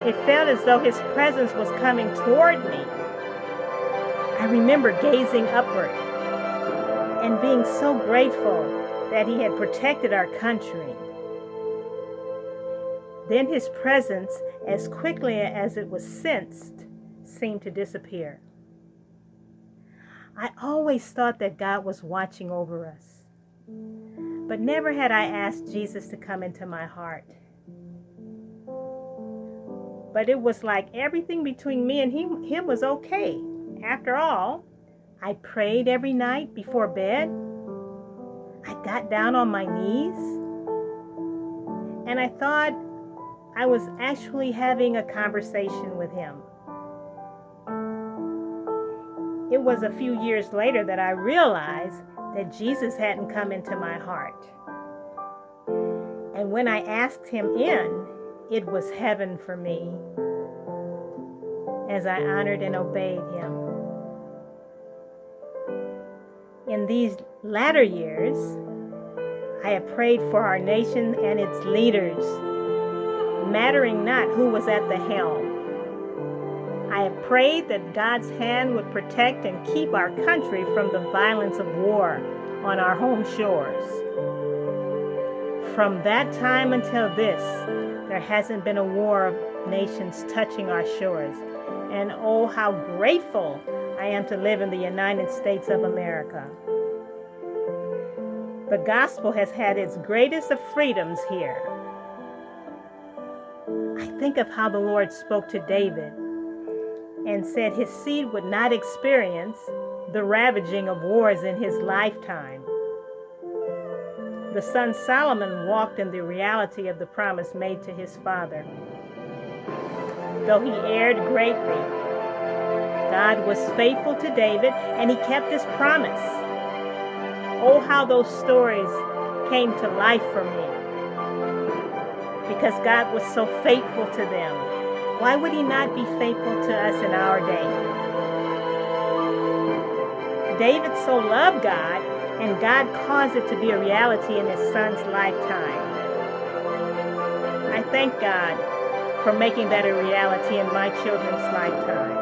It felt as though his presence was coming toward me. I remember gazing upward and being so grateful that he had protected our country. Then his presence, as quickly as it was sensed, seemed to disappear. I always thought that God was watching over us, but never had I asked Jesus to come into my heart. But it was like everything between me and him was okay. After all, I prayed every night before bed. I got down on my knees, and I thought I was actually having a conversation with him. It was a few years later that I realized that Jesus hadn't come into my heart. And when I asked him in, it was heaven for me as I honored and obeyed him. In these latter years, I have prayed for our nation and its leaders, mattering not who was at the helm. I have prayed that God's hand would protect and keep our country from the violence of war on our home shores. From that time until this, there hasn't been a war of nations touching our shores. And oh, how grateful I am to live in the United States of America. The gospel has had its greatest of freedoms here. I think of how the Lord spoke to David and said his seed would not experience the ravaging of wars in his lifetime. The son Solomon walked in the reality of the promise made to his father. Though he erred greatly, God was faithful to David, and he kept his promise. Oh, how those stories came to life for me, because God was so faithful to them. Why would he not be faithful to us in our day? David so loved God, and God caused it to be a reality in his son's lifetime. I thank God for making that a reality in my children's lifetime.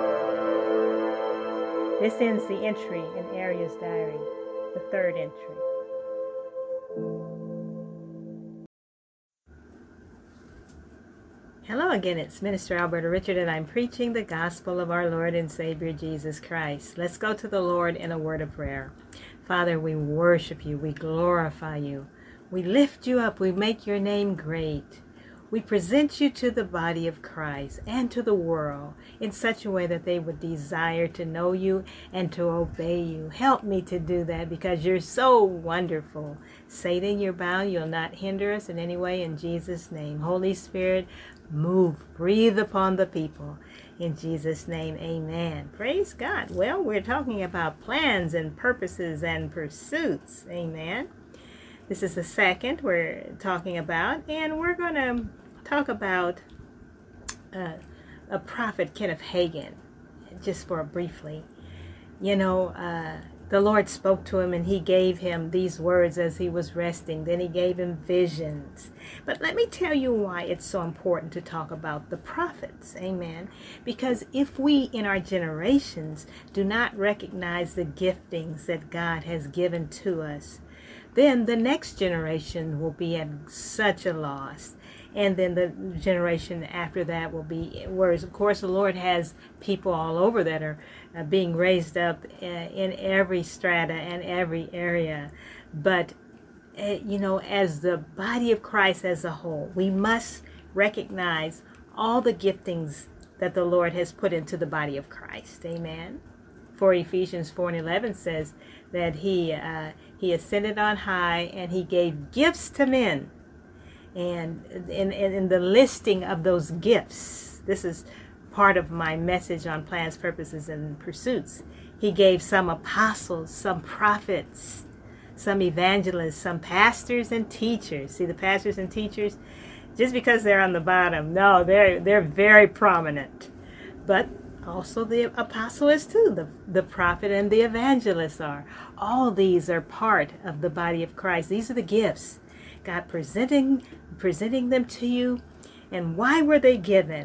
This ends the entry in Aria's diary, the third entry. Hello again, it's Minister Alberta Richard, and I'm preaching the gospel of our Lord and Savior Jesus Christ. Let's go to the Lord in a word of prayer. Father, we worship you, we glorify you, we lift you up, we make your name great. We present you to the body of Christ and to the world in such a way that they would desire to know you and to obey you. Help me to do that because you're so wonderful. Satan, you're bound. You'll not hinder us in any way in Jesus' name. Holy Spirit, move, breathe upon the people. In Jesus' name, amen. Praise God. Well, we're talking about plans and purposes and pursuits. Amen. This is the second we're talking about, and we're going to talk about a prophet, Kenneth Hagin, just for briefly. You know, the Lord spoke to him, and he gave him these words as he was resting. Then he gave him visions. But let me tell you why it's so important to talk about the prophets. Amen. Because if we in our generations do not recognize the giftings that God has given to us, then the next generation will be at such a loss. And then the generation after that will be, whereas of course the Lord has people all over that are being raised up in every strata and every area. But, you know, as the body of Christ as a whole, we must recognize all the giftings that the Lord has put into the body of Christ. Amen. For Ephesians 4:11 says that he ascended on high and he gave gifts to men. And in the listing of those gifts, this is part of my message on plans, purposes, and pursuits. He gave some apostles, some prophets, some evangelists, some pastors and teachers. See, the pastors and teachers, just because they're on the bottom, no, they're very prominent. But also the apostle is too. The prophet and the evangelist are. All these are part of the body of Christ. These are the gifts. God presenting them to you. And why were they given?